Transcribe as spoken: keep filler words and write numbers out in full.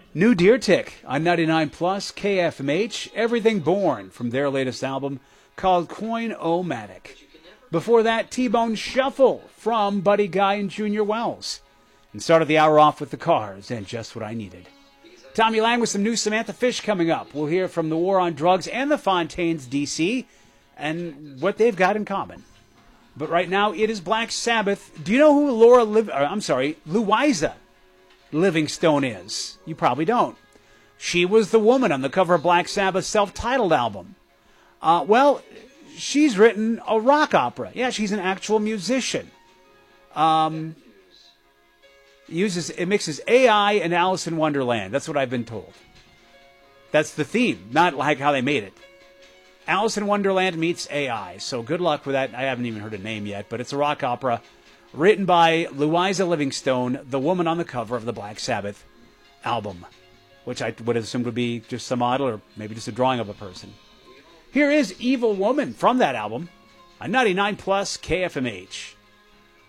New Deer Tick on ninety-nine plus K F M H, Everything Born from their latest album called Coin-O-Matic. Before that, T-Bone Shuffle from Buddy Guy and Junior Wells. And started the hour off with The Cars and Just What I Needed. Tommy Lang with some new Samantha Fish coming up. We'll hear from the War on Drugs and the Fontaines D C and what they've got in common. But right now, it is Black Sabbath. Do you know who Laura Liv- or, I'm sorry, Louisa Livingstone is? You probably don't. She was the woman on the cover of Black Sabbath's self-titled album. Uh, well, she's written a rock opera. Yeah, she's an actual musician. Um, uses it mixes A I and Alice in Wonderland. That's what I've been told. That's the theme, not like how they made it. Alice in Wonderland meets A I. So good luck with that. I haven't even heard a name yet, but it's a rock opera written by Louisa Livingstone, the woman on the cover of the Black Sabbath album, which I would assume would be just some model or maybe just a drawing of a person. Here is Evil Woman from that album on ninety-nine plus K F M H.